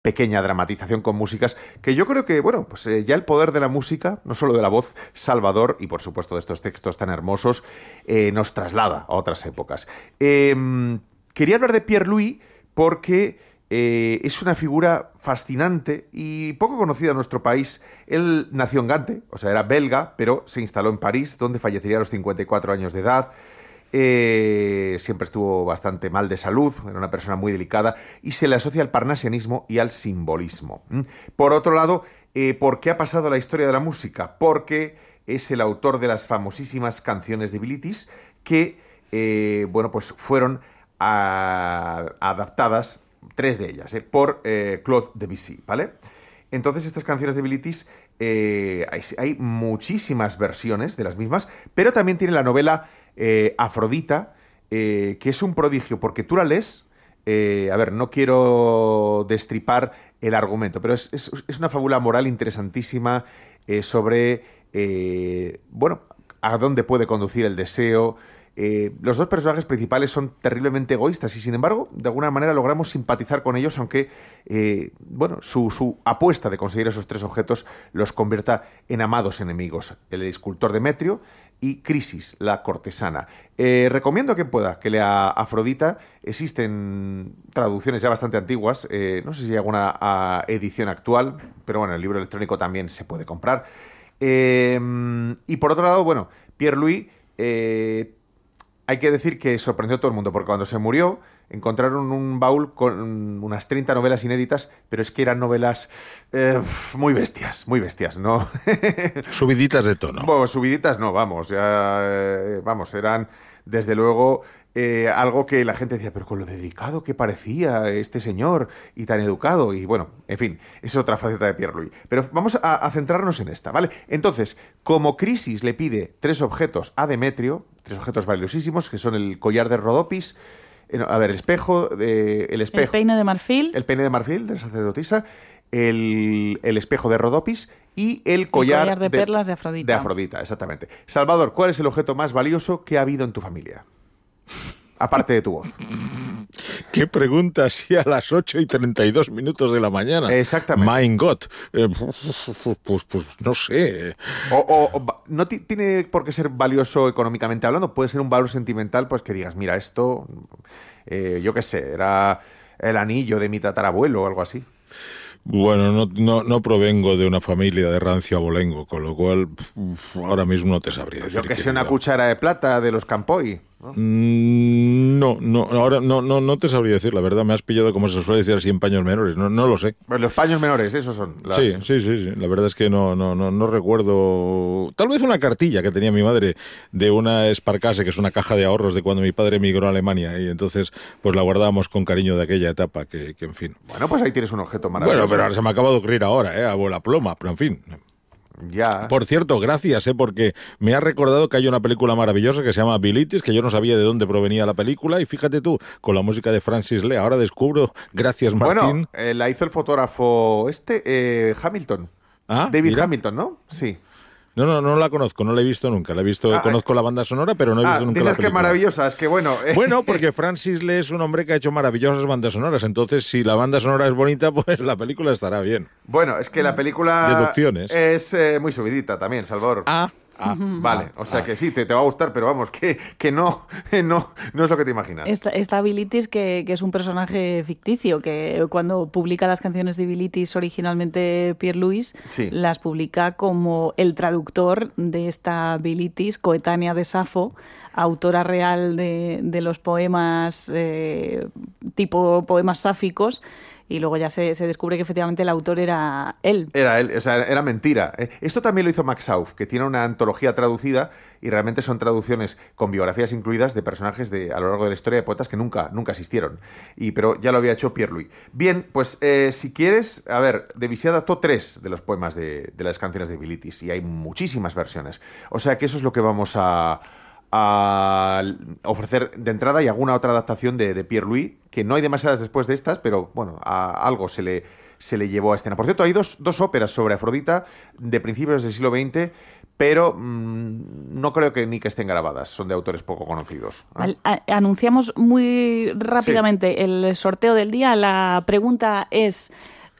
pequeña dramatización con músicas que yo creo que, bueno, pues ya el poder de la música, no solo de la voz, Salvador, y por supuesto de estos textos tan hermosos, nos traslada a otras épocas. Quería hablar de Pierre Louis porque es una figura fascinante y poco conocida en nuestro país. Él nació en Gante, o sea, era belga, pero se instaló en París, donde fallecería a los 54 años de edad. Siempre estuvo bastante mal de salud, era una persona muy delicada y se le asocia al parnasianismo y al simbolismo. Por otro lado, ¿por qué ha pasado a la historia de la música? Porque es el autor de las famosísimas canciones de Bilitis que, bueno, pues fueron adaptadas, 3 de ellas, por Claude Debussy, ¿vale? Entonces estas canciones de Bilitis hay muchísimas versiones de las mismas, pero también tiene la novela Afrodita, que es un prodigio, porque tú la lees, a ver, no quiero destripar el argumento, pero es una fábula moral interesantísima sobre, bueno, a dónde puede conducir el deseo. Los dos personajes principales son terriblemente egoístas y, sin embargo, de alguna manera logramos simpatizar con ellos, aunque bueno, su apuesta de conseguir esos 3 objetos los convierta en amados enemigos: el escultor Demetrio y Crisis, la cortesana. Recomiendo a quien pueda que lea Afrodita. Existen traducciones ya bastante antiguas, no sé si hay alguna edición actual, pero bueno, el libro electrónico también se puede comprar. Y por otro lado, bueno, Pierre Louis, hay que decir que sorprendió a todo el mundo, porque cuando se murió encontraron un baúl con unas 30 novelas inéditas, pero es que eran novelas muy bestias, ¿no? Subiditas de tono. Bueno, subiditas no, vamos, ya, vamos, eran desde luego algo que la gente decía, pero con lo delicado que parecía este señor y tan educado, y bueno, en fin, es otra faceta de Pierre Louis. Pero vamos a centrarnos en esta, ¿vale? Entonces, como Crisis le pide 3 objetos a Demetrio, 3 objetos valiosísimos, que son el collar de Rodopis, a ver, el espejo, el peine de marfil. El peine de marfil de la sacerdotisa, el espejo de Rodopis y el collar de perlas de Afrodita. De Afrodita, exactamente. Salvador, ¿cuál es el objeto más valioso que ha habido en tu familia? Aparte de tu voz. ¿Qué pregunta si a las 8:32 de la mañana? Exactamente. My God. Pues no sé. No tiene por qué ser valioso económicamente hablando, puede ser un valor sentimental, pues que digas, mira, esto, yo qué sé, era el anillo de mi tatarabuelo o algo así. Bueno, no provengo de una familia de rancio abolengo, con lo cual ahora mismo no te sabría decir. Yo que sé, una cuchara de plata de los Campoy, ¿no? Ahora no te sabría decir, la verdad. Me has pillado, como se suele decir así, en paños menores. No lo sé. Pues los paños menores, esos son. Sí. La verdad es que no recuerdo. Tal vez una cartilla que tenía mi madre de una Sparkasse, que es una caja de ahorros de cuando mi padre emigró a Alemania, y entonces pues la guardábamos con cariño de aquella etapa, que en fin. Bueno, pues ahí tienes un objeto maravilloso. Bueno, pero ahora se me acaba de ocurrir ahora, abuela ploma, pero en fin. Ya. Por cierto, gracias, porque me ha recordado que hay una película maravillosa que se llama Bilitis, que yo no sabía de dónde provenía la película, y fíjate tú, con la música de Francis Lee, ahora descubro, gracias Martín. Bueno, la hizo el fotógrafo Hamilton. David mira. Hamilton, ¿no? Sí. No la conozco, no la he visto nunca. Conozco la banda sonora, pero no he visto nunca la película. Dices que maravillosa, es que bueno. Bueno, porque Francis Lee es un hombre que ha hecho maravillosas bandas sonoras, entonces si la banda sonora es bonita, pues la película estará bien. Bueno, es que la película Deducciones. Es muy subidita también, Salvador. Vale, o sea que sí, te va a gustar, pero vamos, que no es lo que te imaginas. Esta Bilitis, que es un personaje ficticio, que cuando publica las canciones de Bilitis originalmente Pierre Louis, sí, las publica como el traductor de esta Bilitis, coetánea de Safo, autora real de los poemas tipo poemas sáficos. Y luego ya se descubre que efectivamente el autor era él. Era él, o sea, era mentira. Esto también lo hizo Max Auf, que tiene una antología traducida y realmente son traducciones con biografías incluidas de personajes a lo largo de la historia de poetas que nunca existieron. Pero ya lo había hecho Pierre Louis. Bien, pues si quieres, a ver, Debussy adaptó 3 de los poemas de las canciones de Bilitis y hay muchísimas versiones. O sea que eso es lo que vamos a ofrecer de entrada, y alguna otra adaptación de Pierre Louis, que no hay demasiadas después de estas, pero bueno, a algo se le llevó a escena. Por cierto, hay dos óperas sobre Afrodita de principios del siglo XX, pero no creo que ni que estén grabadas, son de autores poco conocidos. Anunciamos muy rápidamente el sorteo del día. La pregunta es: